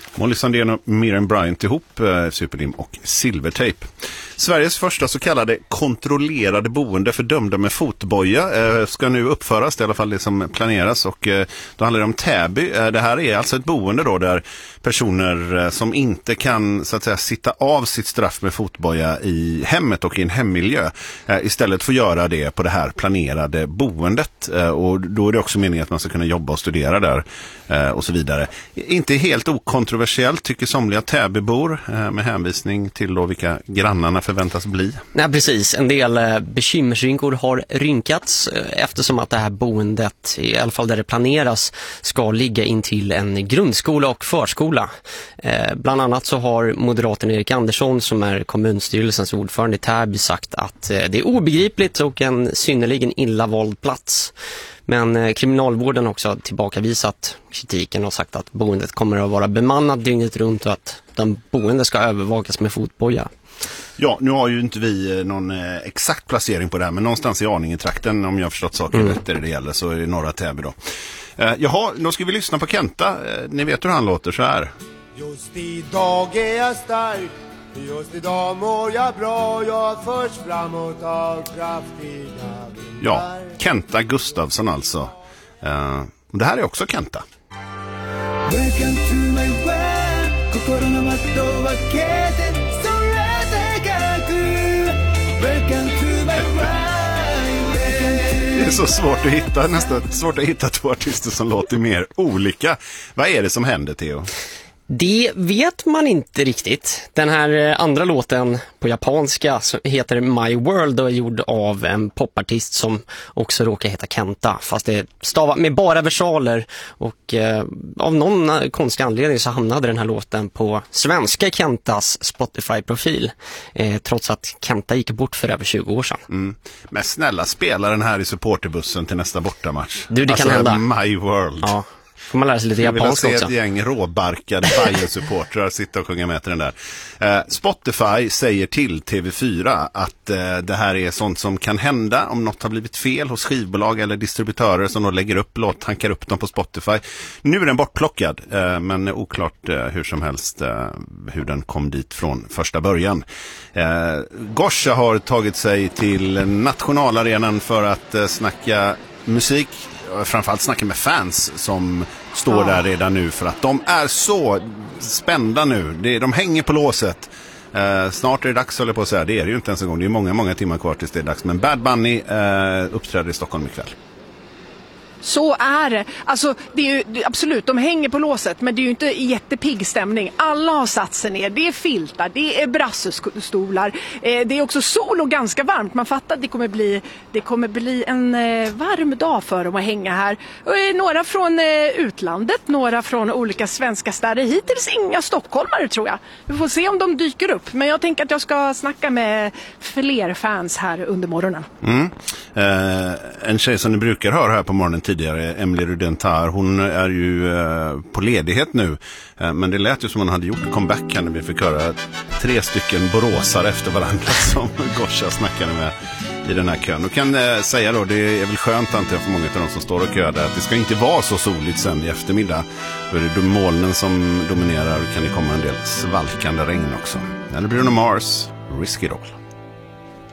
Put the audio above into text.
Molly Sandén och Miriam Bryant ihop, Superlim och Silvertape. Sveriges första så kallade kontrollerade boende för dömda med fotboja ska nu uppföras, det är i alla fall det som planeras, och då handlar det om Täby. Det här är alltså ett boende då där personer som inte kan så att säga sitta av sitt straff med fotboja i hemmet och i en hemmiljö istället får göra det på det här planerade boendet, och då är det också meningen att man ska kunna jobba och studera där och så vidare. Inte helt okontroversiellt tycker somliga Täbybor med hänvisning till då vilka grannarna förväntas bli. Nej, precis. En del bekymmersrynkor har rynkats eftersom att det här boendet, i alla fall där det planeras, ska ligga in till en grundskola och förskola. Bland annat så har moderaten Erik Andersson, som är kommunstyrelsens ordförande i Täby, sagt att det är obegripligt och en synnerligen illa vald plats. Men kriminalvården har också tillbakavisat kritiken och sagt att boendet kommer att vara bemannat dygnet runt och att de boende ska övervakas med fotboja. Ja, nu har ju inte vi någon exakt placering på det här, men någonstans i Arninge-trakten, om jag har förstått saker rätt är det gäller, så är det norra Täby då. Jaha, då ska vi lyssna på Kenta. Ni vet hur han låter så här. Just idag är jag stark, just idag mår jag bra, jag förs framåt av kraftiga vindar. Ja, Kenta Gustafsson alltså. Det här är också Kenta. Welcome to my world, kokoro no matto wa kete, sorete kaku. Welcome to my world. Det är så svårt att hitta, nästan svårt att hitta två artister som låter mer olika. Vad är det som händer, Theo? Det vet man inte riktigt. Den här andra låten på japanska heter My World och är gjord av en popartist som också råkar heta Kenta. Fast det stavar med bara versaler, och av någon konstig anledning så hamnade den här låten på svenska Kentas Spotify-profil. Trots att Kenta gick bort för över 20 år sedan. Men snälla, spela den här i supporterbussen till nästa bortamatch. Du, det kan hända. My World. Ja. Får man lära sig lite japanska också. Jag vill se ett gäng råbarkade Bayern-supportrar sitta och sjunga med till den där. Spotify säger till TV4 att det här är sånt som kan hända om något har blivit fel hos skivbolag eller distributörer som då lägger upp låt, tankar upp dem på Spotify. Nu är den bortplockad, men oklart hur som helst hur den kom dit från första början. Gosha har tagit sig till nationalarenan för att snacka musik. Framförallt snacka med fans som står där redan nu, för att de är så spända nu. De hänger på låset. Snart är det dags, håller på att säga. Det är det ju inte ens en gång. Det är många timmar kvar tills det är dags. Men Bad Bunny uppträder i Stockholm ikväll. Så är det. Alltså, det är ju, absolut, de hänger på låset, men det är ju inte jättepigg stämning. Alla har satt sig ner. Det är filtar, det är brassestolar. Det är också sol och ganska varmt. Man fattar att det kommer bli en varm dag för dem att hänga här. Några från utlandet, några från olika svenska städer. Hittills inga stockholmare, tror jag. Vi får se om de dyker upp. Men jag tänker att jag ska snacka med fler fans här under morgonen. En tjej som ni brukar höra här på morgonen tidigare, Emily Rudentar, hon är ju på ledighet nu, men det lät ju som hon hade gjort comeback här när vi fick höra 3 stycken boråsare efter varandra som Gosha snackade med i den här kön. Och kan säga då, det är väl skönt antar jag för många av de som står och kör där, att det ska inte vara så soligt sen i eftermiddag. För det är molnen som dominerar, kan det komma en del svalkande regn också. Eller blir det Mars, Risky Doll.